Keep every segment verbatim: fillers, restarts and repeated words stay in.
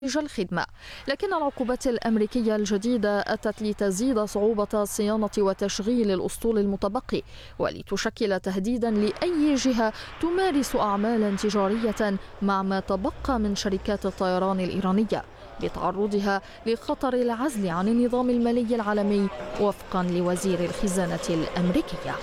الخدمة. لكن العقوبات الأمريكية الجديدة أتت لتزيد صعوبة صيانة وتشغيل الأسطول المتبقي، ولتشكل تهديدا لأي جهة تمارس أعمالا تجارية مع ما تبقى من شركات الطيران الإيرانية، لتعرضها لخطر العزل عن النظام المالي العالمي وفقا لوزير الخزانة الأمريكية.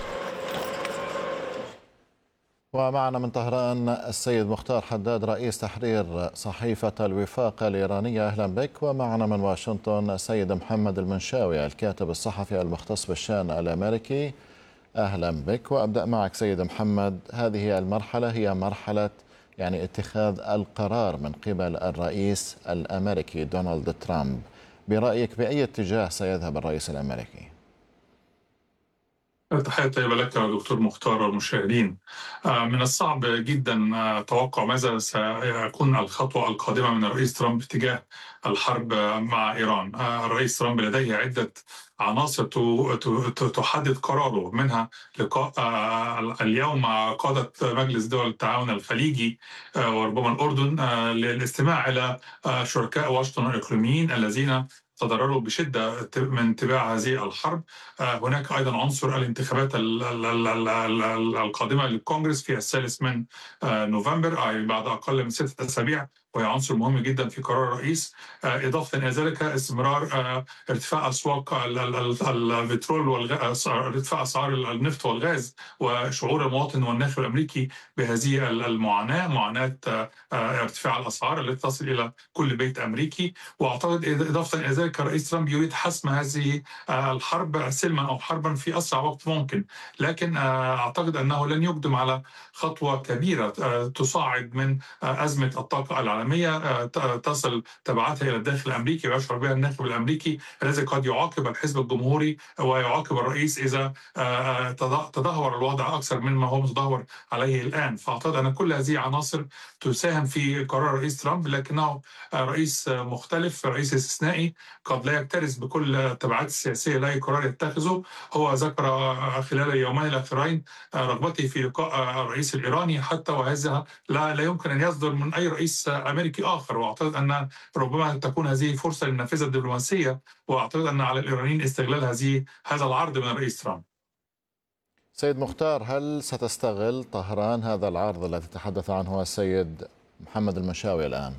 ومعنا من طهران السيد مختار حداد رئيس تحرير صحيفة الوفاق الإيرانية، أهلا بك. ومعنا من واشنطن السيد محمد المنشاوي الكاتب الصحفي المختص بالشأن الأمريكي، أهلا بك. وأبدأ معك سيد محمد، هذه المرحلة هي مرحلة يعني اتخاذ القرار من قبل الرئيس الأمريكي دونالد ترامب. برأيك بأي اتجاه سيذهب الرئيس الأمريكي؟ تحية طيبة لك يا دكتور مختار والمشاهدين. من الصعب جدا توقع ماذا سيكون الخطوة القادمة من الرئيس ترامب تجاه الحرب مع إيران. الرئيس ترامب لديه عدة عناصر تحدد قراره، منها لقاء اليوم مع قادة مجلس دول التعاون الخليجي وربما الأردن للاستماع إلى شركاء واشنطن الإقليميين الذين تضرروا بشدة من تباع هذه الحرب. هناك أيضا عنصر الانتخابات القادمة للكونغرس في الثالث من نوفمبر، أي بعد أقل من ستة أسابيع، وهي عنصر مهم جدا في قرار الرئيس. إضافة إلى ذلك استمرار ارتفاع أسواق البترول والغاز، ارتفاع أسعار النفط والغاز، وشعور المواطن والناخب الأمريكي بهذه المعاناة، معاناة ارتفاع الأسعار التي تصل إلى كل بيت أمريكي. وأعتقد إضافة إلى ذلك الرئيس ترامب يريد حسم هذه الحرب سلما أو حربا في أسرع وقت ممكن، لكن أعتقد أنه لن يقدم على خطوة كبيرة تصاعد من أزمة الطاقة العالمية تصل تبعاتها إلى الداخل الأمريكي ويشعر بها الناخب الأمريكي الذي قد يعاقب الحزب الجمهوري ويعاقب الرئيس إذا تدهور الوضع أكثر مما هو متدهور عليه الآن. فأعتقد أن كل هذه عناصر تساهم في قرار الرئيس ترامب، لكنه رئيس مختلف، رئيس استثنائي قد لا يكترث بكل التبعات السياسية لأي قرار يتخذه. هو ذكر خلال اليومين الأخيرين رغبته في لقاء الرئيس الإيراني حتى، وهذا لا, لا يمكن أن يصدر من أي رئيس أمريكي آخر. وأعتقد أن ربما تكون هذه فرصة للنافذة الدبلوماسية، وأعتقد أن على الإيرانيين استغلال هذه هذا العرض من الرئيس ترامب. سيد مختار، هل ستستغل طهران هذا العرض الذي تحدث عنه السيد محمد المنشاوي الآن؟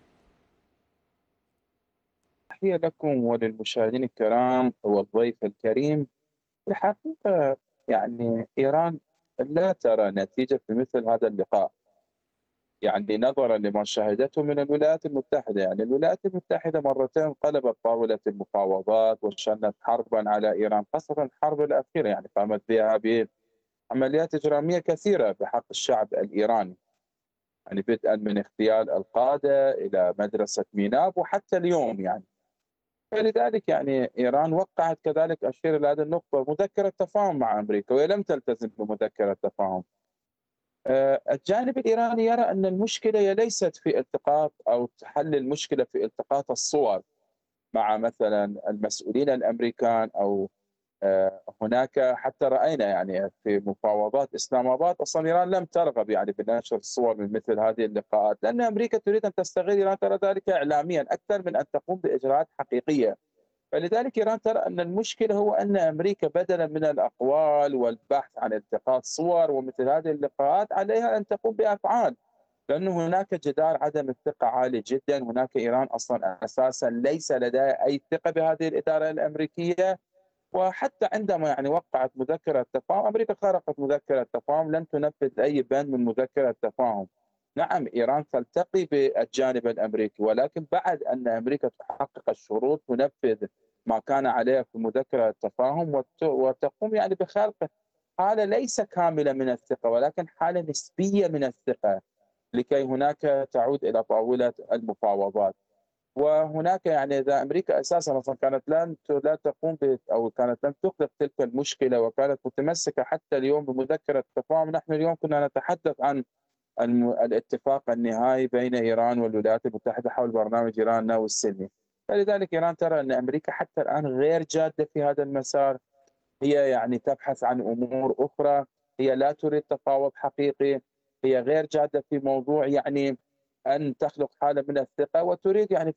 تحية لكم وللمشاهدين الكرام والضيف الكريم. في الحقيقة يعني إيران لا ترى نتيجة في مثل هذا اللقاء، يعني نظرا لما شاهدته من الولايات المتحدة. يعني الولايات المتحدة مرتين قلبت طاولة المفاوضات وشنت حربا على إيران، خاصة الحرب الأخيرة يعني قامت بها بعمليات إجرامية كثيرة بحق الشعب الإيراني، يعني بدءا من اغتيال القادة إلى مدرسة ميناب وحتى اليوم. يعني فلذلك يعني إيران وقعت كذلك، أشير إلى هذه النقطة، مذكرة تفاهم مع أمريكا وهي لم تلتزم بمذكرة تفاهم. الجانب الإيراني يرى أن المشكلة هي ليست في التقاط أو حل المشكلة في التقاط الصور مع مثلا المسؤولين الأمريكان أو هناك، حتى رأينا يعني في مفاوضات إسلام آباد أصلا إيران لم ترغب يعني بنشر الصور من مثل هذه اللقاءات، لأن أمريكا تريد أن تستغل إيران، ترى ذلك إعلاميا أكثر من أن تقوم بإجراءات حقيقية. فلذلك إيران ترى أن المشكلة هو أن أمريكا بدلا من الأقوال والبحث عن التقاط صور ومثل هذه اللقاءات عليها أن تقوم بأفعال، لأن هناك جدار عدم الثقة عالي جدا. هناك إيران أصلا أساسا ليس لديها أي ثقة بهذه الإدارة الأمريكية، وحتى عندما يعني وقعت مذكرة تفاهم، أمريكا خرقت مذكرة تفاهم، لن تنفذ أي بند من مذكرة تفاهم. نعم إيران تلتقي بالجانب الأمريكي، ولكن بعد أن أمريكا تحقق الشروط تنفذ ما كان عليها في مذكرة التفاهم وتقوم يعني بخلق حالة ليس كاملة من الثقة، ولكن حالة نسبية من الثقة لكي هناك تعود إلى طاولة المفاوضات. وهناك يعني إذا أمريكا أساسا أصلا كانت لن لا تقوم أو كانت لن تخلق تلك المشكلة وكانت متمسكة حتى اليوم بمذكرة التفاهم، نحن اليوم كنا نتحدث عن الاتفاق النهائي بين إيران والولايات المتحدة حول برنامج إيران النووي السلمي. فلذلك إيران ترى أن أمريكا حتى الآن غير جادة في هذا المسار، هي يعني تبحث عن أمور أخرى، هي لا تريد تفاوض حقيقي، هي غير جادة في موضوع يعني أن تخلق حالة من الثقة، وتريد يعني